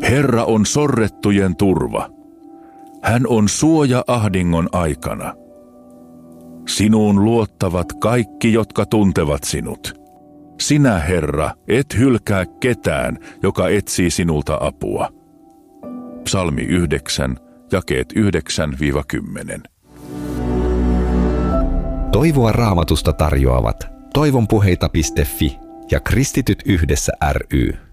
Herra on sorrettujen turva. Hän on suoja ahdingon aikana. Sinuun luottavat kaikki, jotka tuntevat sinut. Sinä, Herra, et hylkää ketään, joka etsii sinulta apua. Psalmi 9, jakeet 9-10. Toivoa Raamatusta tarjoavat toivonpuheita.fi ja Kristityt yhdessä ry.